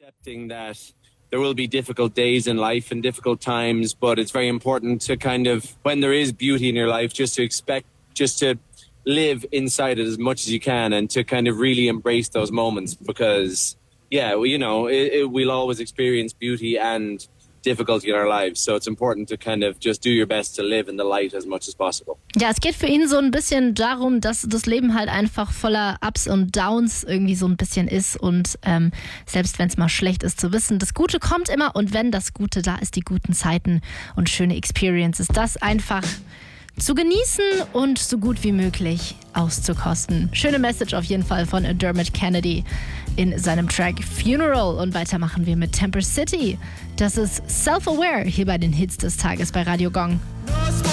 Accepting that there will be difficult days in life and difficult times, but it's very important to kind of, when there is beauty in your life, just to live inside it as much as you can and to kind of really embrace those moments because, we'll always experience beauty and difficulty in our lives. So it's important to kind of just do your best to live in the light as much as possible. Ja, es geht für ihn so ein bisschen darum, dass das Leben halt einfach voller Ups und Downs irgendwie so ein bisschen ist und selbst wenn es mal schlecht ist, zu wissen, das Gute kommt immer und wenn das Gute da ist, die guten Zeiten und schöne Experiences, das einfach zu genießen und so gut wie möglich auszukosten. Schöne Message auf jeden Fall von Dermot Kennedy in seinem Track Funeral. Und weiter machen wir mit Temper City. Das ist Self-Aware hier bei den Hits des Tages bei Radio Gong.